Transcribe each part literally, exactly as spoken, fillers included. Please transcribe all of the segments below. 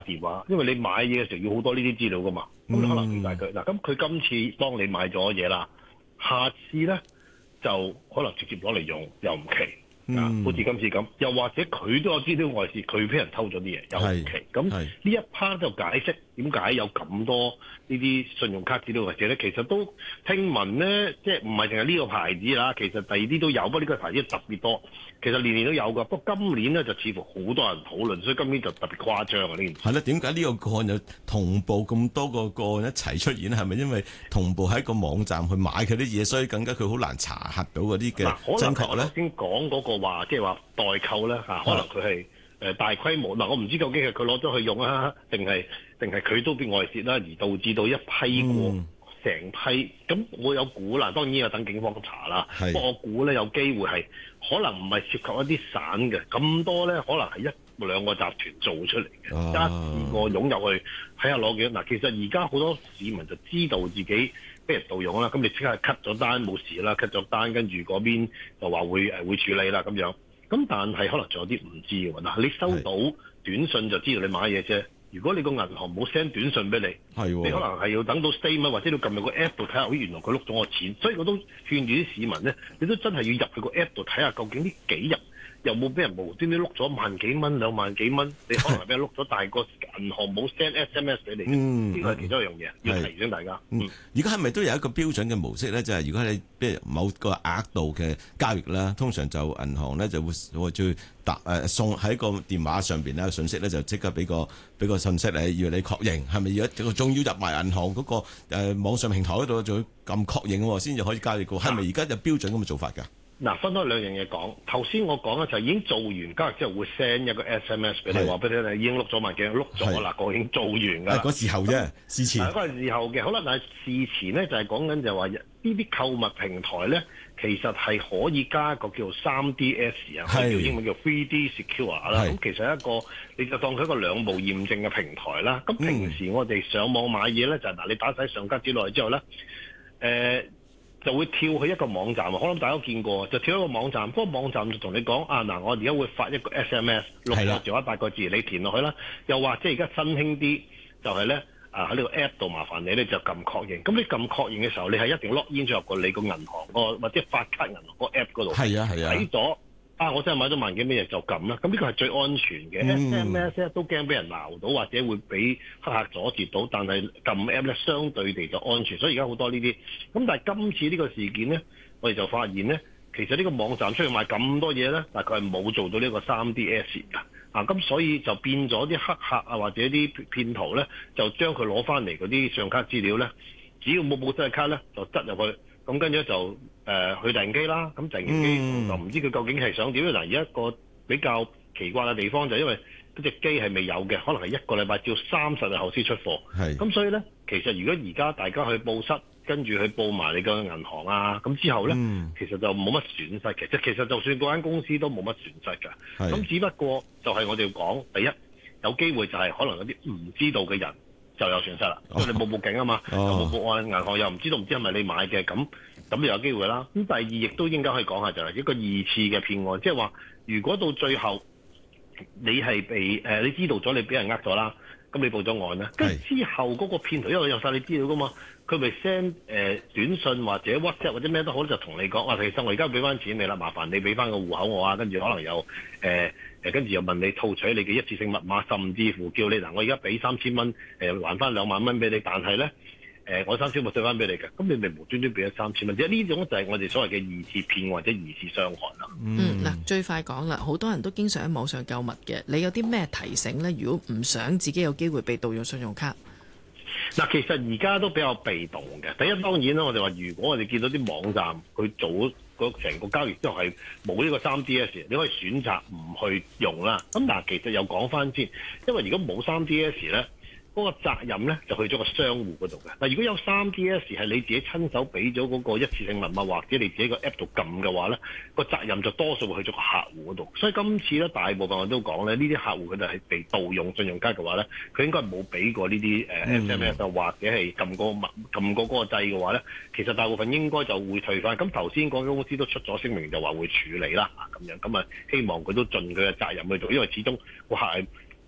電話，因為你買嘢嘅時候要好多呢啲資料噶嘛，咁你可能誤解佢嗱。咁佢今次幫你買咗嘢啦，下次咧就可能直接攞嚟用又唔奇。啊，好似今次咁，又或者佢都有資料外泄，佢俾人偷咗啲嘢，有唔奇。咁呢一 part 就解釋點解有咁多呢啲信用卡資料或者咧，其實都聽聞咧，即係唔係淨係呢個牌子啦，其實第二啲都有，不過呢個牌子特別多。其實年年都有㗎，不過今年咧就似乎好多人討論，所以今年就特別誇張啊！呢件事係啦，點解呢個個案有同步咁多個個案一齊出現咧？係咪因為同步喺個網站去買佢啲嘢，所以更加佢好難查核到嗰啲嘅真確咧？ 先講嗰個話，即係話代購咧嚇，可能佢係誒大規模嗱，我唔知究竟係佢攞咗去用啊，定係定係佢都變外泄啦，而導致到一批過。嗯成批咁，我有估啦，當然要等警方查啦。不過我估咧有機會係可能唔係涉及一啲散嘅，咁多咧可能係一兩個集團做出嚟嘅，啊、一次過湧入去睇下攞幾多。嗱，其實而家好多市民就知道自己俾人盜用啦，咁你即刻 cut 咗單冇事啦 cut 咗單，跟住嗰邊就話會誒會處理啦咁樣。咁但係可能仲有啲唔知嘅喎。嗱，你收到短信就知道你買嘢啫。如果你個銀行冇 send 短信俾你，你可能係要等到 statement 或者你撳入個 app 度睇下，咦原來佢碌咗我錢，所以我都勸住啲市民咧，你都真係要入去個 app 度睇下，究竟呢幾日有冇俾人無端端碌咗萬幾蚊、兩萬幾蚊？你可能係俾人碌咗，但係個銀行冇 send S M S 俾你，呢個係其中一樣嘢，要提醒大家。 嗯，而家係咪都有一個標準嘅模式咧？就係、是、如果你譬如某個額度嘅交易啦，通常就銀行咧就會會最答誒送喺個電話上邊咧信息咧，就即刻俾個俾個信息你，要你確認係咪？而家仲要入埋銀行嗰、那個誒、呃、網上平台嗰度，仲要撳確認先至可以交易嘅。係咪而家有標準咁嘅做法㗎？ 嗱，分開兩樣嘢講。頭先我講嘅就係已經做完交易之後會 send 一個 S M S 俾你，話俾你聽，已經碌咗萬幾，碌咗啦，個已經做完㗎啦。 嗰時候啫，事前。嗰係時候嘅，好啦，但係事前咧就係講緊就話呢啲購物平台咧，其實係可以加一個叫做三 D S 啊，叫英文叫 three D Secure 啦。咁其實係一個你就當佢一個兩步驗證嘅平台啦。咁平時我哋上網買嘢咧就係、是、嗱，你打晒上家之內之後咧，誒、呃。就會跳去一個網站，可能大家都見過，就跳一個網站，嗰、那個網站就同你講啊，嗱，我而家會發一個 S M S 六個字或者八個字，你填落去啦。又或者而家新興啲，就係咧啊喺呢個 app 度麻煩你咧就撳確認。咁你撳確認嘅時候，你係一定 log in 咗入過你個銀行個或者發卡銀行個 app 嗰度， 係啊係啊，睇咗啊，我真係買咗萬幾蚊嘢就撳啦。咁呢個係最安全嘅、嗯、S M S 咧都驚俾人鬧到或者會俾黑客阻截到，但係撳 app 咧相對地就安全，所以而家好多呢啲。咁但係今次呢個事件咧，我哋就發現咧，其實呢個網站出去賣咁多嘢咧，但係佢係冇做到呢個三 D S 㗎。啊，咁所以就變咗啲黑客啊或者啲騙徒咧，就將佢攞翻嚟嗰啲信用卡資料咧，只要冇冇真係卡咧，就執入去。咁跟住就誒、呃、去訂機啦，咁訂完機就唔知佢究竟係想點。嗱，而家一個比較奇怪嘅地方就係因為嗰隻機係未有嘅，可能係一個禮拜至三十日後先出貨。係，咁所以咧，其實如果而家大家去報失，跟住去報埋你個銀行啊，咁之後咧、嗯，其實就冇乜損失嘅。即係其實就算嗰間公司都冇乜損失㗎。咁只不過就係我哋要講，第一有機會就係可能有啲唔知道嘅人。就有損失啦，因為你冇報警啊嘛，又冇報案，銀行又唔知道唔知係咪你買嘅，咁咁就有機會啦。咁第二亦都應該可以講下，就係一個二次嘅騙案，即係話如果到最後你係被誒、呃、你知道咗你俾人呃咗啦，咁你報咗案啦，跟住之後嗰個騙徒因為有晒你資料噶嘛，佢咪 send 誒短信或者 WhatsApp 或者咩都好，就同你講話，其實我而家俾翻錢你啦，麻煩你俾翻個戶口我啊，跟住可能有誒。呃誒跟住又問你套取你嘅一次性密碼，甚至乎叫你嗱，我而家俾三千蚊，誒還翻兩萬蚊俾你，但係咧誒我三千蚊退翻俾你嘅，咁你咪無端端俾咗三千蚊，即係呢種就係我哋所謂嘅二次騙或者二次傷害啦。 嗯，嗱，最快講啦，好多人都經常喺網上購物嘅，你有啲咩提醒咧？如果唔想自己有機會被盜用信用卡， 嗱，其實而家都比較被動嘅。第一當然啦，我哋話如果我哋見到啲網站去做成個交易之後係冇呢個三 D S， 你可以選擇唔去用啦。咁但係其實又講翻先，因為如果冇三 D S 咧，嗰、那個責任咧就去咗個商戶嗰度嘅。嗱，如果有三 D S 係你自己親手俾咗嗰個一次性密碼，或者你自己個 app 度撳嘅話咧，個責任就多數會去咗個客戶嗰度。所以今次咧，大部分我都講咧，呢啲客戶佢哋係被盜用信用卡嘅話咧，佢應該冇俾過呢啲誒 S M S 或者係撳過密撳過嗰個掣嘅話咧，其實大部分應該就會退翻。咁頭先嗰間公司都出咗聲明，就話會處理啦，咁樣咁啊，希望佢都盡佢嘅責任去做，因為始終個客係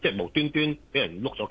即係無端端俾人碌咗